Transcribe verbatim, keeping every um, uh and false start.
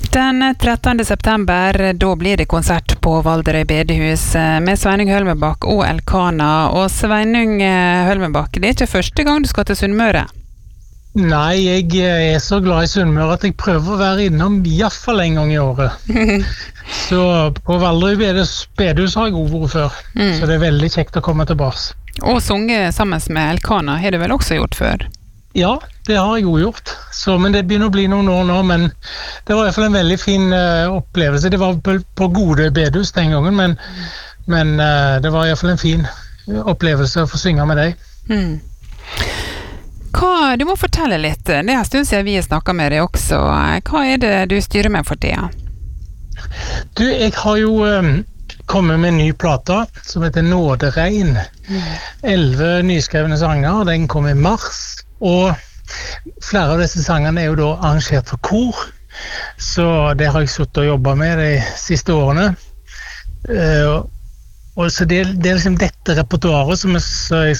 Den trettende september, da blir det konsert på Valderøy bedehus med Sveinung Hølmebakk og Elkana. Og Sveinung Hølmebakk, det er ikke første gang du skal til Sunnmøre? Nei, jeg er så glad i Sunnmøre at jeg prøver å være innom i hvert fall en gang i året. Så på Valderøy bedehus har jeg god vært før, mm. så det er veldig kjekt å komme tilbake. Og sunge sammen med Elkana har du vel også gjort før? Ja, det har jeg jo gjort. Så, men det begynner å bli noen år nå, men det var i hvert fall en veldig fin uh, opplevelse. Det var på, på Gode bedehus den gangen, men, men uh, det var i hvert fall en fin opplevelse å få synge med deg. Mm. Hva, du må fortelle litt, det er en stund siden vi snakker med deg også. Hva er det du styrer med for tida? Du, jeg har jo um, kommet med en ny plate som heter Nåderegn. Elleve mm. nyskrevne sanger, den kom i mars. Og flere av disse sangene er jo da arrangert for kor, så det har jeg suttet og jobbet med de siste årene. Uh, og så det, det er liksom dette repertoaret som jeg, så jeg